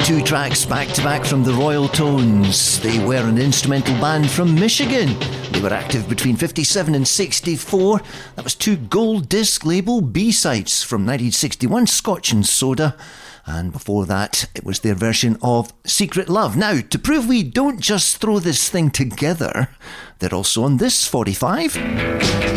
Two tracks back to back from the Royal Tones. They were an instrumental band from Michigan. They were active between 57 and 64. That was two gold disc label B-sides from 1961, Scotch and Soda. And before that, it was their version of Secret Love. Now, to prove we don't just throw this thing together, they're also on this 45.